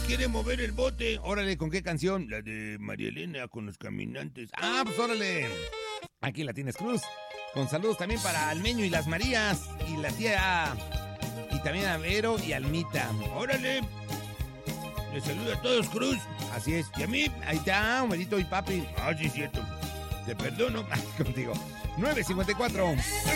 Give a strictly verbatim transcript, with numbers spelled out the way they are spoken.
quiere mover el bote. Órale, ¿con qué canción? La de María Elena con los caminantes. Ah, pues órale. Aquí la tienes, Cruz. Con saludos también para Almeño y las Marías. Y la tía... Y también a Vero y Almita. Órale. Les saluda a todos, Cruz. Así es. Y a mí, ahí está, Humerito y papi. Ah, sí, cierto. Te perdono. Contigo. nueve cincuenta y cuatro.